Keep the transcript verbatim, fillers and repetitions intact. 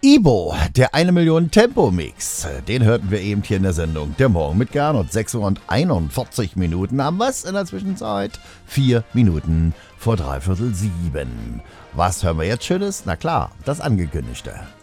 Ibo, der eine Million Tempo-Mix, den hörten wir eben hier in der Sendung Der Morgen mit Gernot. sechs Uhr und einundvierzig Minuten haben was in der Zwischenzeit? Vier Minuten vor dreiviertel sieben. Was hören wir jetzt Schönes? Na klar, das Angekündigte.